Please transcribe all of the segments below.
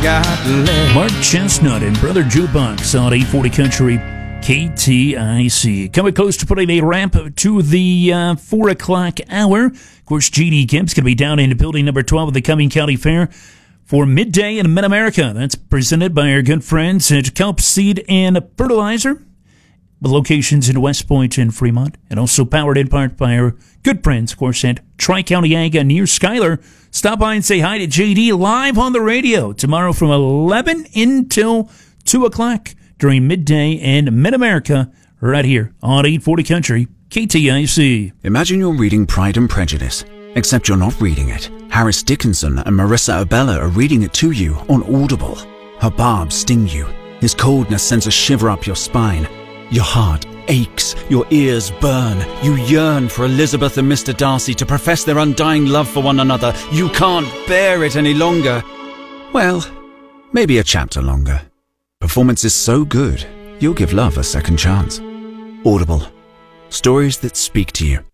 got left. Mark Chestnut and Brother Jukebox on 840 Country KTIC. Coming close to putting a wrap to the 4 o'clock hour. Of course, GD Kemp's going to be down in building number 12 of the Cumming County Fair for Midday in Mid-America. That's presented by our good friends at Kelp Seed and Fertilizer, with locations in West Point and Fremont, and also powered in part by our good friends, of course, at Tri-County Ag near Schuyler. Stop by and say hi to JD live on the radio tomorrow from 11 until 2 o'clock during Midday in Mid-America, right here on 840 Country KTIC. Imagine you're reading Pride and Prejudice, except you're not reading it. Harris Dickinson and Marissa Abella are reading it to you on Audible. Her barbs sting you. His coldness sends a shiver up your spine. Your heart aches, your ears burn. You yearn for Elizabeth and Mr. Darcy to profess their undying love for one another. You can't bear it any longer. Well, maybe a chapter longer. Performance is so good, you'll give love a second chance. Audible. Stories that speak to you.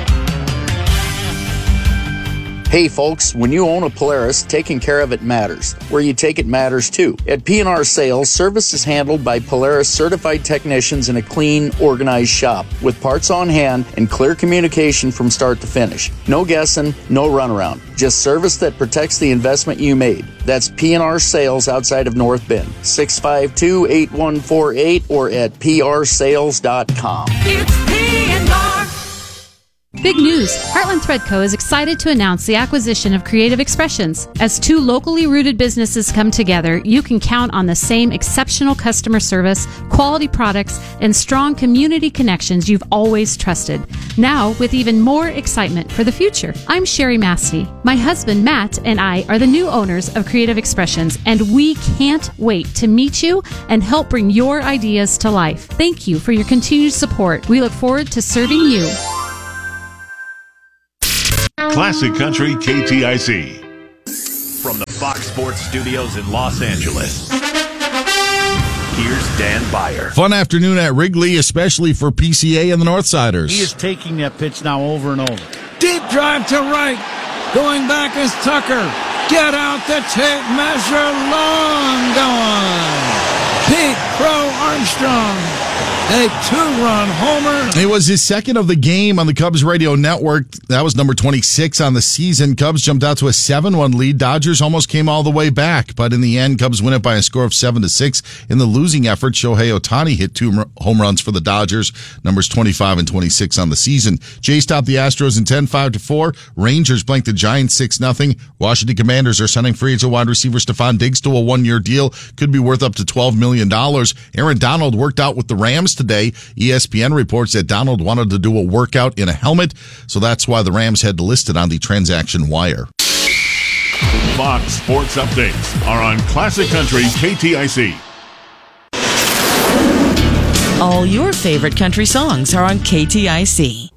Hey folks, when you own a Polaris, taking care of it matters. Where you take it matters too. At P&R Sales, service is handled by Polaris certified technicians in a clean, organized shop with parts on hand and clear communication from start to finish. No guessing, no runaround. Just service that protects the investment you made. That's P&R Sales outside of North Bend. 652-8148 or at prsales.com. It's P&R. Big news! Heartland Thread Co. is excited to announce the acquisition of Creative Expressions. As two locally rooted businesses come together, you can count on the same exceptional customer service, quality products, and strong community connections you've always trusted. Now, with even more excitement for the future. I'm Sherry Mastey. My husband, Matt, and I are the new owners of Creative Expressions, and we can't wait to meet you and help bring your ideas to life. Thank you for your continued support. We look forward to serving you. Classic Country KTIC. From the Fox Sports Studios in Los Angeles, here's Dan Beyer. Fun afternoon at Wrigley, especially for PCA and the Northsiders. He is taking that pitch now over and over. Deep drive to right. Going back is Tucker. Get out the tape measure. Long gone. Pete Crow Armstrong. A 2-run homer. It was his second of the game on the Cubs radio network. That was number 26 on the season. Cubs jumped out to a 7-1 lead. Dodgers almost came all the way back, but in the end, Cubs win it by a score of 7-6. In the losing effort, Shohei Ohtani hit 2 home runs for the Dodgers, numbers 25 and 26 on the season. Jays topped the Astros in 10, 5-4. Rangers blanked the Giants 6-0. Washington Commanders are signing free agent wide receiver Stephon Diggs to a 1-year deal. Could be worth up to $12 million. Aaron Donald worked out with the Rams today. ESPN reports that Donald wanted to do a workout in a helmet, so that's why the Rams had to list it on the transaction wire. Fox Sports Updates are on Classic Country KTIC. All your favorite country songs are on KTIC.